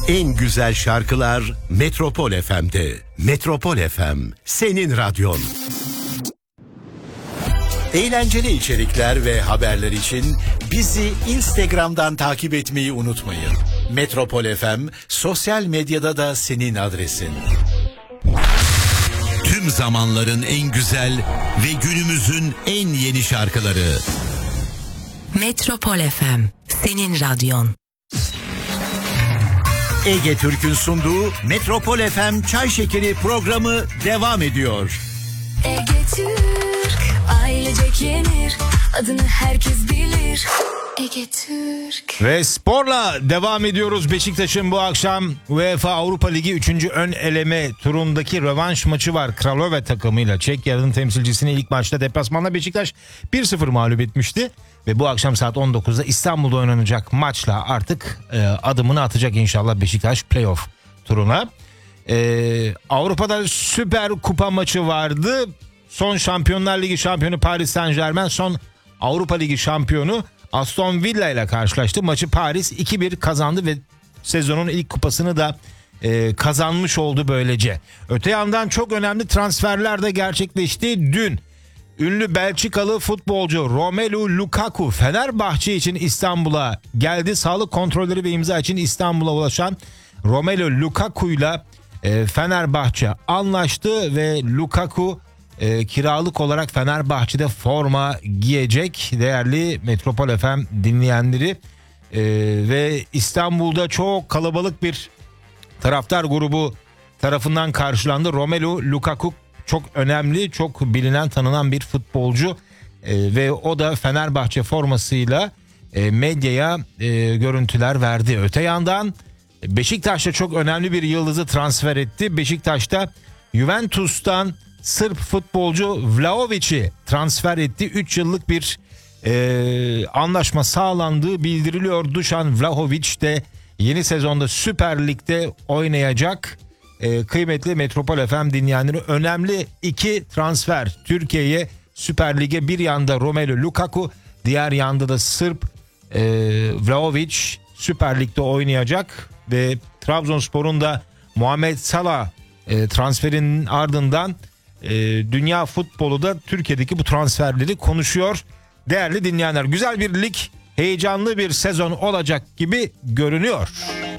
En güzel şarkılar Metropol FM'de. Metropol FM, senin radyon. Eğlenceli içerikler ve haberler için bizi Instagram'dan takip etmeyi unutmayın. Metropol FM sosyal medyada da senin adresin. Tüm zamanların en güzel ve günümüzün en yeni şarkıları. Metropol FM, senin radyon. Ege Türk'ün sunduğu Metropol FM Çay Şekeri programı devam ediyor. Ege Türk, ailecek yenir, adını herkes bilir. Ege Türk. Ve sporla devam ediyoruz. Beşiktaş'ın bu akşam UEFA Avrupa Ligi 3. ön eleme turundaki rövanş maçı var. Kralove takımıyla Çekya'nın temsilcisini ilk maçta deplasmanda Beşiktaş 1-0 mağlup etmişti. Ve bu akşam saat 19'da İstanbul'da oynanacak maçla artık adımını atacak inşallah Beşiktaş playoff turuna. Avrupa'da Süper Kupa maçı vardı. Son Şampiyonlar Ligi şampiyonu Paris Saint-Germain, son Avrupa Ligi şampiyonu Aston Villa ile karşılaştı. Maçı Paris 2-1 kazandı ve sezonun ilk kupasını da kazanmış oldu böylece. Öte yandan çok önemli transferler de gerçekleşti. Dün ünlü Belçikalı futbolcu Romelu Lukaku Fenerbahçe için İstanbul'a geldi. Sağlık kontrolleri ve imza için İstanbul'a ulaşan Romelu Lukaku'yla Fenerbahçe anlaştı ve Lukaku kiralık olarak Fenerbahçe'de forma giyecek. Değerli Metropol FM dinleyenleri, ve İstanbul'da çok kalabalık bir taraftar grubu tarafından karşılandı. Romelu Lukaku çok önemli, çok bilinen, tanınan bir futbolcu ve o da Fenerbahçe formasıyla medyaya görüntüler verdi. Öte yandan Beşiktaş'ta çok önemli bir yıldızı transfer etti. Beşiktaş'ta Juventus'tan Sırp futbolcu Vlahovic'i transfer etti. 3 yıllık bir anlaşma sağlandığı bildiriliyor. Dušan Vlahović de yeni sezonda Süper Lig'de oynayacak. Kıymetli Metropol FM dinleyenleri, önemli 2 transfer Türkiye'ye, Süper Lig'e. Bir yanda Romelu Lukaku, diğer yanda da Sırp Vlahović Süper Lig'de oynayacak ve Trabzonspor'un da Muhammed Salah transferinin ardından dünya futbolu da Türkiye'deki bu transferleri konuşuyor. Değerli dinleyenler, güzel bir lig, heyecanlı bir sezon olacak gibi görünüyor.